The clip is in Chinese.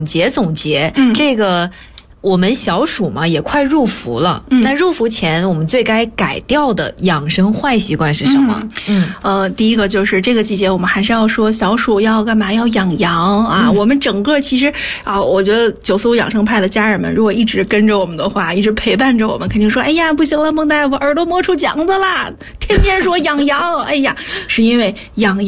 总结，这个我们小暑嘛也快入伏了，那入伏前我们最该改掉的养生坏习惯是什么？ 第一个就是这个季节我们还是要说小暑要干嘛？要养阳啊！我们整个其实我觉得945养生派的家人们如果一直跟着我们的话，一直陪伴着我们，肯定说哎呀不行了，孟大夫耳朵磨出茧子啦，天天说养阳，哎呀，是因为养